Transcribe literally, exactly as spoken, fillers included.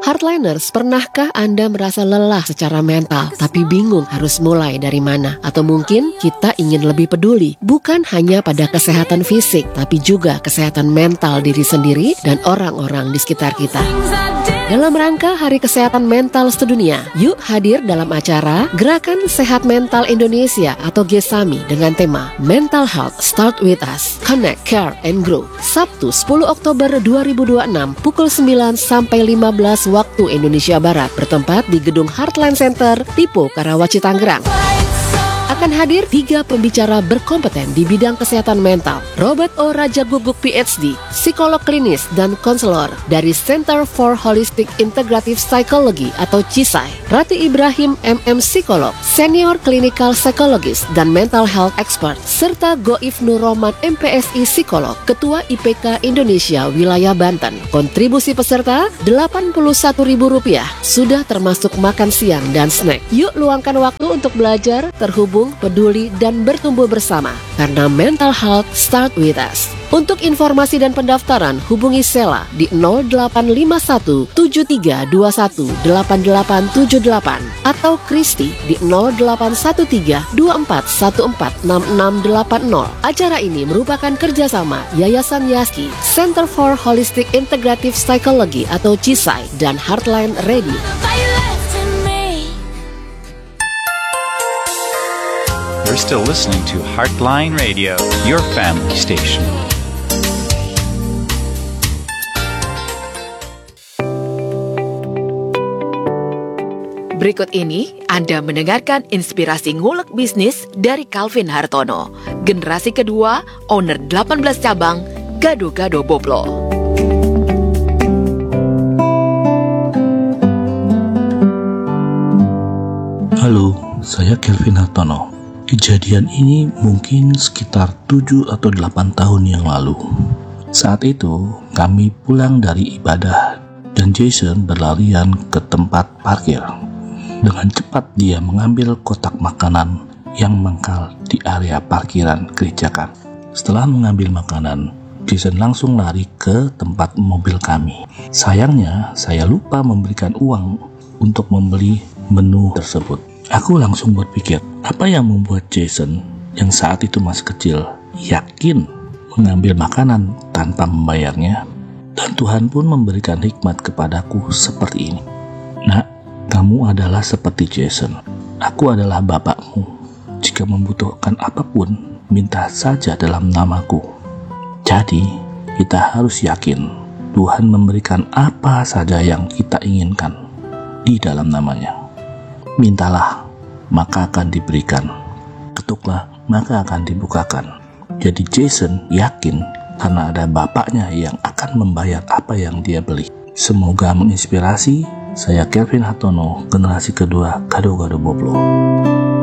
Hardliners, pernahkah Anda merasa lelah secara mental, tapi bingung harus mulai dari mana? Atau mungkin kita ingin lebih peduli, bukan hanya pada kesehatan fisik, tapi juga kesehatan mental diri sendiri dan orang-orang di sekitar kita. Dalam rangka Hari Kesehatan Mental Sedunia, yuk hadir dalam acara Gerakan Sehat Mental Indonesia atau GESAMI dengan tema Mental Health Start With Us, Connect, Care, and Grow. Sabtu sepuluh Oktober dua ribu dua puluh enam pukul sembilan sampai lima belas waktu Indonesia Barat, bertempat di Gedung Heartland Center, Tipo, Karawaci, Tangerang. Akan hadir tiga pembicara berkompeten di bidang kesehatan mental. Robert O. Raja Guguk P H D, psikolog klinis dan konselor dari Center for Holistic Integrative Psychology atau C I S A I. Rati Ibrahim M M Psikolog, senior clinical psychologist dan mental health expert. Serta Goif Nurrohman M P S I Psikolog, Ketua I P K Indonesia Wilayah Banten. Kontribusi peserta delapan puluh satu ribu rupiah, sudah termasuk makan siang dan snack. Yuk luangkan waktu untuk belajar, terhubung, peduli, dan bertumbuh bersama, karena mental health start with us. Untuk informasi dan pendaftaran, hubungi Sela di nol delapan lima satu tujuh tiga dua satu delapan delapan tujuh delapan atau Kristi di nol delapan satu tiga dua empat satu empat enam enam delapan nol. Acara ini merupakan kerjasama Yayasan Yaski, Center for Holistic Integrative Psychology atau C I S A I, dan Heartland Radio. You're still listening to Heartline Radio, your family station. Berikut ini Anda mendengarkan inspirasi ngulek bisnis dari Calvin Hartono, generasi kedua, owner delapan belas cabang, Gado-Gado Boblo. Halo, saya Calvin Hartono. Kejadian ini mungkin sekitar tujuh atau delapan tahun yang lalu. Saat itu, kami pulang dari ibadah dan Jason berlarian ke tempat parkir. Dengan cepat dia mengambil kotak makanan yang mangkal di area parkiran gereja kami. Setelah mengambil makanan, Jason langsung lari ke tempat mobil kami. Sayangnya, saya lupa memberikan uang untuk membeli menu tersebut. Aku langsung berpikir, apa yang membuat Jason yang saat itu masih kecil yakin mengambil makanan tanpa membayarnya? Dan Tuhan pun memberikan hikmat kepadaku seperti ini. Nak, kamu adalah seperti Jason. Aku adalah bapakmu. Jika membutuhkan apapun, minta saja dalam namaku. Jadi, kita harus yakin Tuhan memberikan apa saja yang kita inginkan di dalam namanya. Mintalah, maka akan diberikan. Ketuklah, maka akan dibukakan. Jadi Jason yakin karena ada bapaknya yang akan membayar apa yang dia beli. Semoga menginspirasi. Saya Calvin Hartono, generasi kedua Gado-Gado Boblo.